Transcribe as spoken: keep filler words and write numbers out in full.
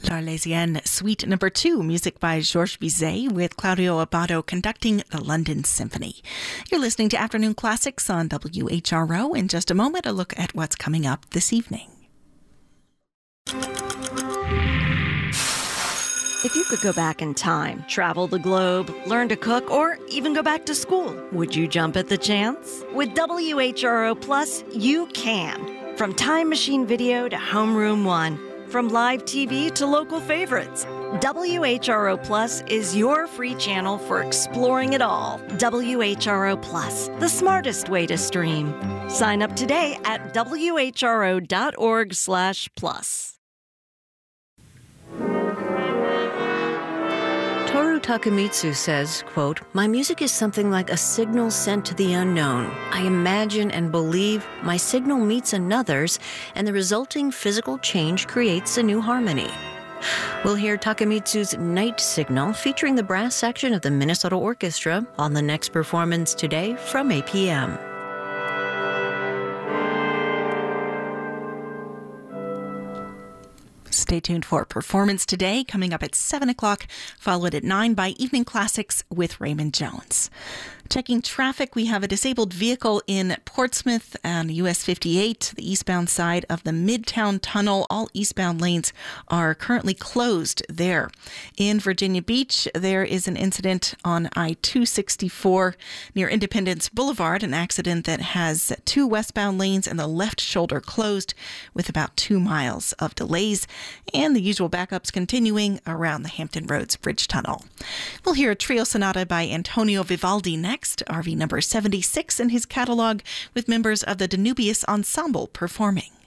L'Arlésienne, Suite Number Two, music by Georges Bizet, with Claudio Abbado conducting the London Symphony. You're listening to Afternoon Classics on W H R O. In just a moment, a look at what's coming up this evening. If you could go back in time, travel the globe, learn to cook, or even go back to school, would you jump at the chance? With W H R O Plus, you can. From Time Machine Video to Homeroom One, from live T V to local favorites, W H R O Plus is your free channel for exploring it all. W H R O Plus, the smartest way to stream. Sign up today at W H R O dot org slash plus. Toru Takemitsu says, quote, "My music is something like a signal sent to the unknown. I imagine and believe my signal meets another's, and the resulting physical change creates a new harmony." We'll hear Takemitsu's Night Signal featuring the brass section of the Minnesota Orchestra on the next performance today from eight p.m. Stay tuned for Performance Today, coming up at seven o'clock, followed at nine by Evening Classics with Raymond Jones. Checking traffic, we have a disabled vehicle in Portsmouth on U S fifty-eight, the eastbound side of the Midtown Tunnel. All eastbound lanes are currently closed there. In Virginia Beach, there is an incident on I two sixty-four near Independence Boulevard, an accident that has two westbound lanes and the left shoulder closed with about two miles of delays, and the usual backups continuing around the Hampton Roads Bridge Tunnel. We'll hear a trio sonata by Antonio Vivaldi next. R V number seventy-six in his catalog, with members of the Danubius Ensemble performing.